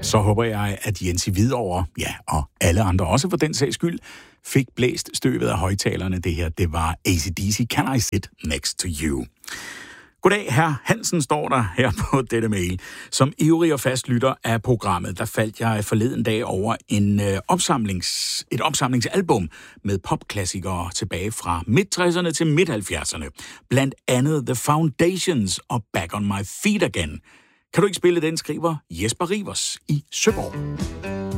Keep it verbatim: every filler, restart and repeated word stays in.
så håber jeg, at Jens i Hvidovre, ja, og alle andre også for den sags skyld, fik blæst støvet af højtalerne. Det her, det var A C D C, Can I Sit Next to You? Goddag, herr Hansen står der her på dette mail. Som ivrig og fast lytter af programmet, der faldt jeg forleden dag over en øh, opsamlings, et opsamlingsalbum med popklassikere tilbage fra midt-tresserne til midt-halvfjerdserne. Blandt andet The Foundations og Back on My Feet Again. Kan du ikke spille den, skriver Jesper Rivers i Søborg.